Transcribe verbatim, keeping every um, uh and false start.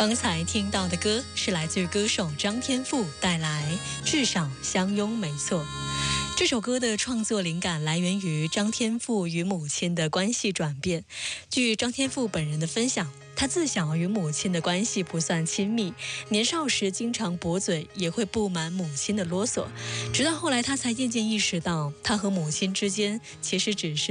刚才听到的歌是来自于歌手张天赋带来《至少相拥没错》。这首歌的创作灵感来源于张天赋与母亲的关系转变。据张天赋本人的分享，他自小与母亲的关系不算亲密，年少时经常驳嘴，也会不满母亲的啰嗦。直到后来，他才渐渐意识到，他和母亲之间其实只是